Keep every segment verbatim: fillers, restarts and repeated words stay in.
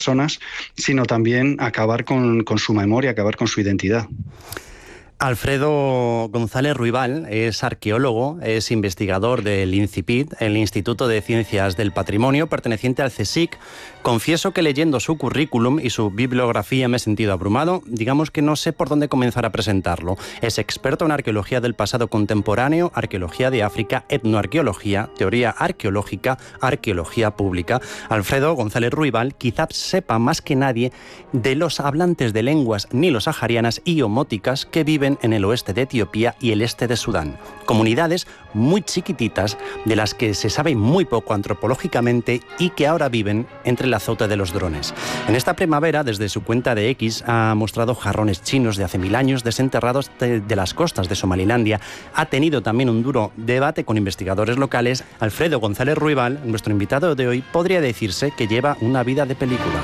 personas, sino también acabar con, con su memoria, acabar con su identidad. Alfredo González Ruibal es arqueólogo, es investigador del INCIPID, el Instituto de Ciencias del Patrimonio, perteneciente al CSIC. Confieso que leyendo su currículum y su bibliografía me he sentido abrumado. Digamos que no sé por dónde comenzar a presentarlo. Es experto en arqueología del pasado contemporáneo, arqueología de África, etnoarqueología, teoría arqueológica, arqueología pública. Alfredo González Ruibal quizás sepa más que nadie de los hablantes de lenguas nilo-saharianas y omóticas que viven en el oeste de Etiopía y el este de Sudán. Comunidades muy chiquititas de las que se sabe muy poco antropológicamente y que ahora viven entre el azote de los drones. En esta primavera, desde su cuenta de X, ha mostrado jarrones chinos de hace mil años desenterrados de, de las costas de Somalilandia. Ha tenido también un duro debate con investigadores locales. Alfredo González Ruibal, nuestro invitado de hoy, podría decirse que lleva una vida de película.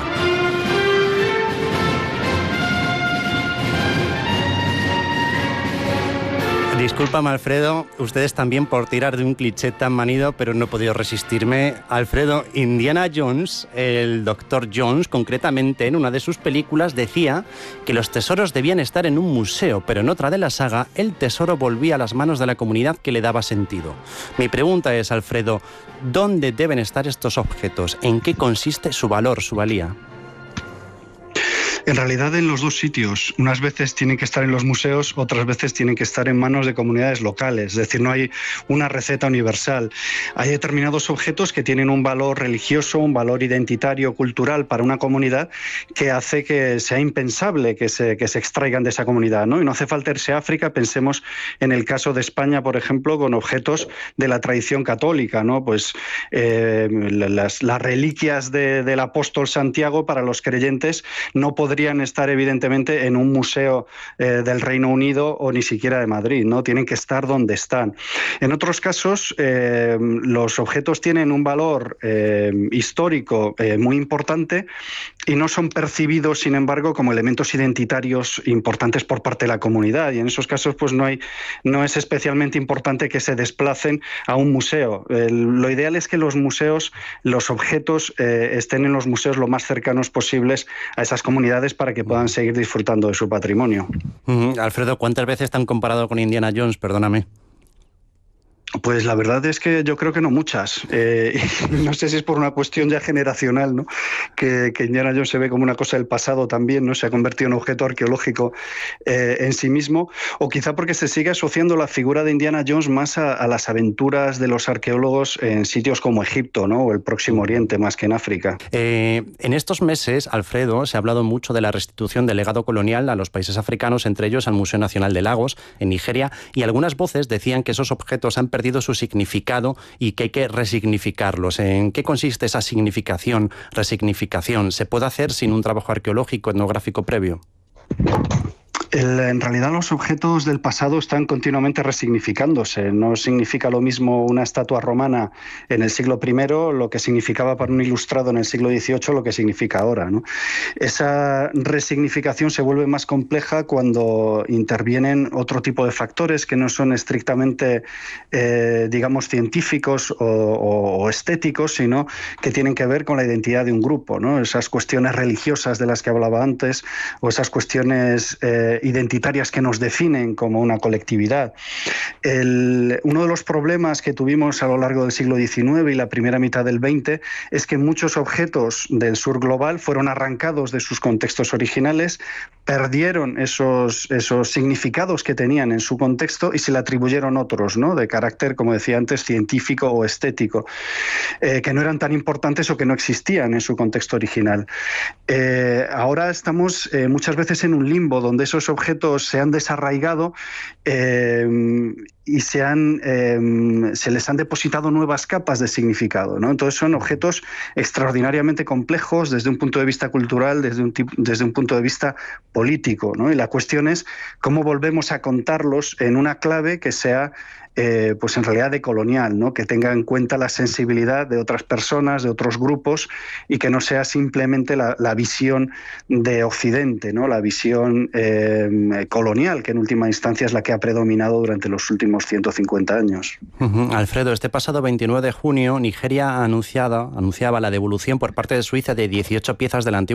Discúlpame, Alfredo, ustedes también por tirar de un cliché tan manido, pero no he podido resistirme. Alfredo, Indiana Jones, el doctor Jones, concretamente en una de sus películas, decía que los tesoros debían estar en un museo, pero en otra de la saga, el tesoro volvía a las manos de la comunidad que le daba sentido. Mi pregunta es, Alfredo, ¿dónde deben estar estos objetos? ¿En qué consiste su valor, su valía? En realidad en los dos sitios. Unas veces tienen que estar en los museos, otras veces tienen que estar en manos de comunidades locales. Es decir, no hay una receta universal. Hay determinados objetos que tienen un valor religioso, un valor identitario, cultural para una comunidad que hace que sea impensable que se, que se extraigan de esa comunidad, ¿no? Y no hace falta irse a África. Pensemos en el caso de España, por ejemplo, con objetos de la tradición católica, ¿no? Pues eh, las, las reliquias de, del apóstol Santiago para los creyentes no podrían estar evidentemente en un museo eh, del Reino Unido o ni siquiera de Madrid, ¿no? Tienen que estar donde están. En otros casos, eh, los objetos tienen un valor eh, histórico eh, muy importante y no son percibidos, sin embargo, como elementos identitarios importantes por parte de la comunidad. Y en esos casos, pues no hay, no es especialmente importante que se desplacen a un museo. El, lo ideal es que los museos, los objetos, eh, estén en los museos lo más cercanos posibles a esas comunidades para que puedan seguir disfrutando de su patrimonio. Uh-huh. Alfredo, ¿cuántas veces te han comparado con Indiana Jones? Perdóname. Pues la verdad es que yo creo que no muchas. Eh, no sé si es por una cuestión ya generacional, ¿no? Que, que Indiana Jones se ve como una cosa del pasado también, ¿no? Se ha convertido en un objeto arqueológico eh, en sí mismo, o quizá porque se sigue asociando la figura de Indiana Jones más a, a las aventuras de los arqueólogos en sitios como Egipto, ¿no? O el Próximo Oriente, más que en África. Eh, en estos meses, Alfredo, se ha hablado mucho de la restitución del legado colonial a los países africanos, entre ellos al Museo Nacional de Lagos, en Nigeria, y algunas voces decían que esos objetos han perdido su significado y que hay que resignificarlos. ¿En qué consiste esa significación, resignificación? ¿Se puede hacer sin un trabajo arqueológico, etnográfico previo? El, en realidad los objetos del pasado están continuamente resignificándose. No significa lo mismo una estatua romana en el siglo primero lo que significaba para un ilustrado en el siglo dieciocho lo que significa ahora, ¿no? Esa resignificación se vuelve más compleja cuando intervienen otro tipo de factores que no son estrictamente, eh, digamos, científicos o, o, o estéticos, sino que tienen que ver con la identidad de un grupo, ¿no? Esas cuestiones religiosas de las que hablaba antes o esas cuestiones eh, identitarias que nos definen como una colectividad. El, uno de los problemas que tuvimos a lo largo del siglo diecinueve y la primera mitad del veinte es que muchos objetos del sur global fueron arrancados de sus contextos originales, perdieron esos, esos significados que tenían en su contexto y se le atribuyeron otros, ¿no? De carácter, como decía antes, científico o estético, eh, que no eran tan importantes o que no existían en su contexto original. Eh, ahora estamos eh, muchas veces en un limbo donde esos objetos se han desarraigado eh, y se, han, eh, se les han depositado nuevas capas de significado, ¿no? Entonces son objetos extraordinariamente complejos desde un punto de vista cultural, desde un, desde un punto de vista político, ¿no? Y la cuestión es cómo volvemos a contarlos en una clave que sea Eh, pues en realidad decolonial, ¿no? Que tenga en cuenta la sensibilidad de otras personas, de otros grupos, y que no sea simplemente la, la visión de Occidente, ¿no? La visión eh, colonial, que en última instancia es la que ha predominado durante los últimos ciento cincuenta años. Uh-huh. Alfredo, este pasado veintinueve de junio, Nigeria ha anunciado, anunciaba la devolución por parte de Suiza de dieciocho piezas del antiguo